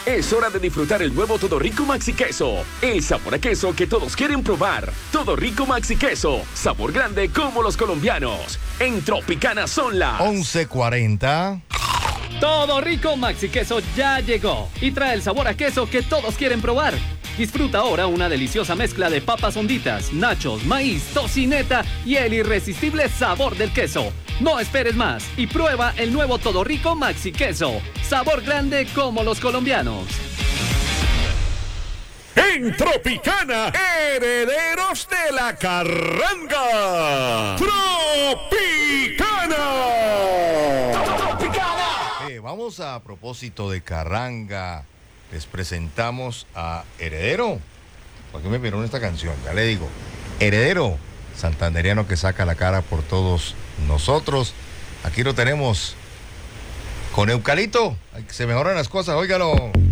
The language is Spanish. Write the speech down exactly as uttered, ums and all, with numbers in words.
Es hora de disfrutar el nuevo Todo Rico Maxi Queso. El sabor a queso que todos quieren probar. Todo Rico Maxi Queso. Sabor grande como los colombianos. En Tropicana son las once cuarenta. Todo Rico Maxi Queso ya llegó y trae el sabor a queso que todos quieren probar. Disfruta ahora una deliciosa mezcla de papas honditas, nachos, maíz, tocineta y el irresistible sabor del queso. No esperes más y prueba el nuevo Todo Rico Maxi Queso. Sabor grande como los colombianos. En Tropicana, herederos de la carranga. Tropicana. Tropicana. Eh, vamos a propósito de carranga. Les presentamos a Heredero. ¿Por qué me pidieron esta canción? Ya le digo. Heredero, santanderiano que saca la cara por todos nosotros. Aquí lo tenemos con Eucalipto. Se mejoran las cosas, óigalo.